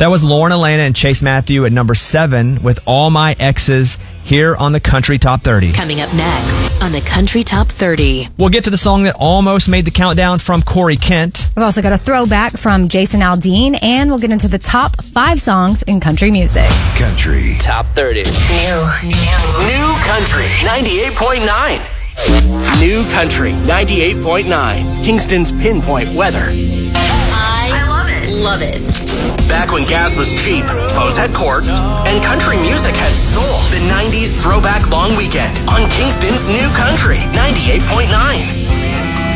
That was Lauren Elena and Chase Matthew at number 7 with All My Exes here on the Country Top 30. Coming up next on the Country Top 30. We'll get to the song that almost made the countdown from Corey Kent. We've also got a throwback from Jason Aldean, and we'll get into the top 5 songs in country music. Country Top 30. New Country 98.9. New Country 98.9. Kingston's Pinpoint Weather. I love it. Back when gas was cheap, phones had cords, and country music had soul. The 90s Throwback Long Weekend on Kingston's New Country 98.9.